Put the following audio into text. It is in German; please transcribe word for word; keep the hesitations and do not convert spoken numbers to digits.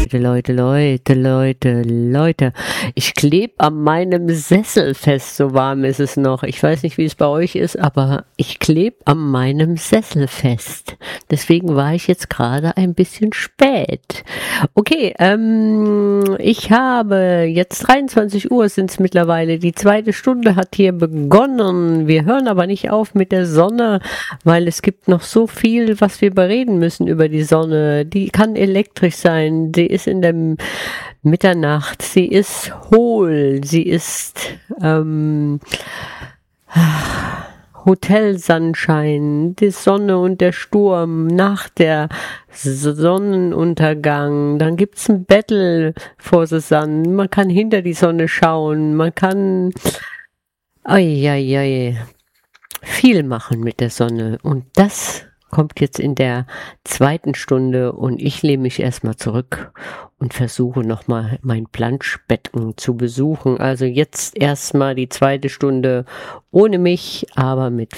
Leute, Leute, Leute, Leute, Leute. Ich klebe an meinem Sessel fest, so warm ist es noch. Ich weiß nicht, wie es bei euch ist, aber ich klebe an meinem Sessel fest. Deswegen war ich jetzt gerade ein bisschen spät. Okay, ähm, ich habe jetzt dreiundzwanzig Uhr sind es mittlerweile. Die zweite Stunde hat hier begonnen. Wir hören aber nicht auf mit der Sonne, weil es gibt noch so viel, was wir bereden müssen über die Sonne. Die kann elektrisch sein, sie ist in der Mitternacht, sie ist hohl, sie ist ähm, Hotel Sunshine, die Sonne und der Sturm, nach der Sonnenuntergang, dann gibt's ein Battle for the Sun, man kann hinter die Sonne schauen, man kann ai, ai, ai, viel machen mit der Sonne und das kommt jetzt in der zweiten Stunde und ich lehne mich erstmal zurück und versuche nochmal mein Planschbecken zu besuchen. Also jetzt erstmal die zweite Stunde ohne mich, aber mit